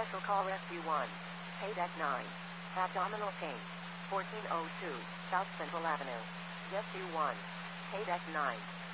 Special call Rescue 1. Paydeck 9. Abdominal pain. 1402 South Central Avenue. Rescue 1. Paydeck 9.